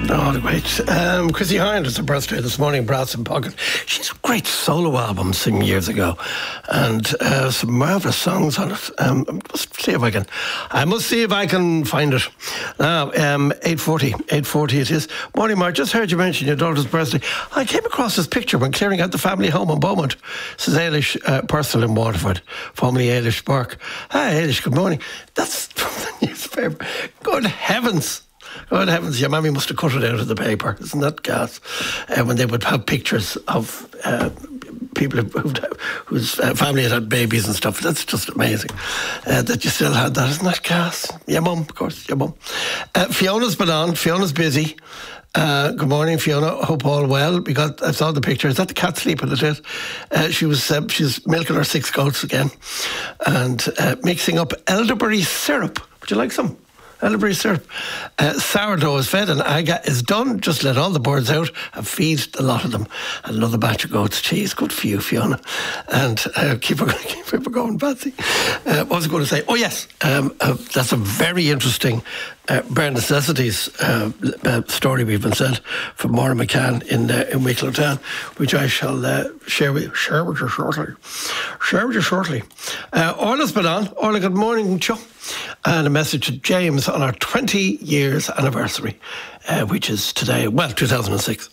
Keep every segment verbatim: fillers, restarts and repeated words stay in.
Oh, the great. Um, Chrissie Hynde was her birthday this morning, Brass in Pocket. She's a great solo album some years ago, and uh, some marvellous songs on it. Um, I must see if I can. I must see if I can find it. Now, um, eight forty, eight forty it is. Morning, Mark. Just heard you mention your daughter's birthday. I came across this picture when clearing out the family home in Beaumont. This is Ailish uh, Purcell in Waterford, formerly Ailish Burke. Hi, Ailish. Good morning. That's from the newspaper. Good heavens. Good heavens, your mammy must have cut it out of the paper. Isn't that gas? Uh, when they would have pictures of uh, people who, whose uh, family had had babies and stuff. That's just amazing uh, that you still had that. Isn't that gas? Your mum, of course, your mum. Uh, Fiona's been on. Fiona's busy. Uh, good morning, Fiona. Hope all well. We got. I saw the picture. Is that the cat sleeping at it? Uh, she was. Uh, she's milking her six goats again, and uh, mixing up elderberry syrup. Would you like some? Elderberry syrup. Uh, sourdough is fed and aga is done. Just let all the birds out and feed the lot of them. And another batch of goat's cheese. Good for you, Fiona. And uh, keep her keep her going, Patsy. Uh, what was I going to say? Oh, yes. Um, uh, that's a very interesting uh, bare necessities uh, uh, story we've been sent from Maura McCann in, uh, in Wicklow Town, which I shall uh, share, with, share with you shortly. Share with you shortly. Uh, Orla's been on. Orla, good morning, Chuck. And a message to James on our twenty years anniversary, uh, which is today, well, two thousand six.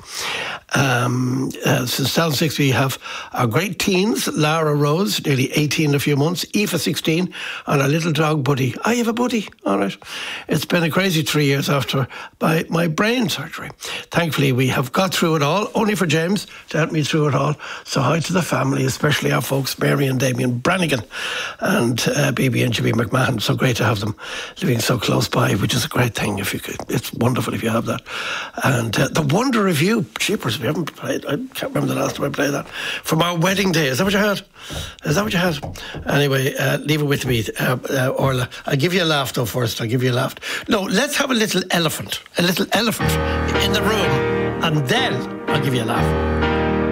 Um, uh, since two thousand six, we have our great teens, Lara Rose, nearly eighteen in a few months, Aoife, sixteen, and our little dog, Buddy. I have a Buddy, all right. It's been a crazy three years after my, my brain surgery. Thankfully, we have got through it all, only for James to help me through it all. So hi to the family, especially our folks, Mary and Damien Brannigan, and uh, B B and Jimmy McMahon. So great to have them living so close by, which is a great thing. If you could, it's wonderful if you have that. And uh, the Wonder Review, cheapers, we haven't played. I can't remember the last time I played that. From our wedding day, is that what you had? Is that what you had? Anyway, uh, leave it with me, uh, uh, Orla. I'll give you a laugh though first. I'll give you a laugh. No, let's have a little elephant, a little elephant in the room, and then I'll give you a laugh.